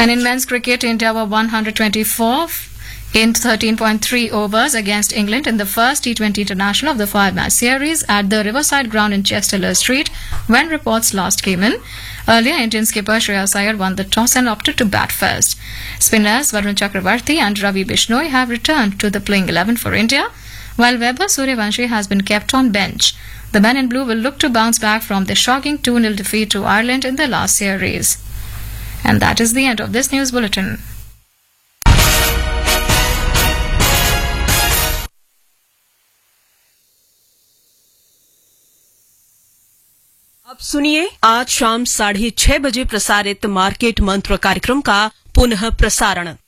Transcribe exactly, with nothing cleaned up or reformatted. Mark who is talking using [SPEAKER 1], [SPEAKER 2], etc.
[SPEAKER 1] And in men's cricket, India were one hundred twenty-four in thirteen point three overs against England in the first T twenty International of the five-match series at the Riverside Ground in Chester Street when reports last came in. Earlier, Indian skipper Shreyas Iyer won the toss and opted to bat first. Spinners Varun Chakravarti and Ravi Bishnoi have returned to the playing eleven for India, while Weber Suryavanshi has been kept on bench. The men in blue will look to bounce back from the shocking two nil defeat to Ireland in the last series. And that is the end of this news bulletin.
[SPEAKER 2] अब सुनिए आज शाम साढ़े छह बजे प्रसारित market मंत्र कार्यक्रम का पुनः प्रसारण।